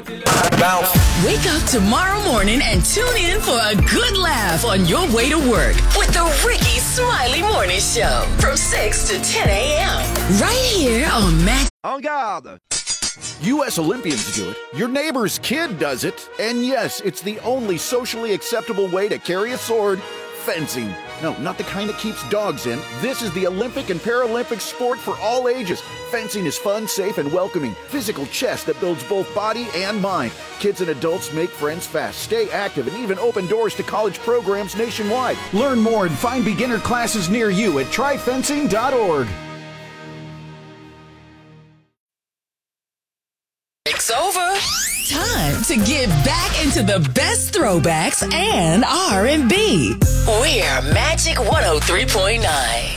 Bounce. Wake up tomorrow morning and tune in for a good laugh on your way to work with the Ricky Smiley Morning Show from 6 to 10 a.m. Right here on Mac. En garde! U.S. Olympians do it. Your neighbor's kid does it. And yes, it's the only socially acceptable way to carry a sword. Fencing. No, not the kind that keeps dogs in. This is the Olympic and Paralympic sport for all ages. Fencing is fun, safe, and welcoming. Physical chess that builds both body and mind. Kids and adults make friends fast, stay active, and even open doors to college programs nationwide. Learn more and find beginner classes near you at tryfencing.org. It's over. Time to get back into the best throwbacks and R&B. We're Magic 103.9.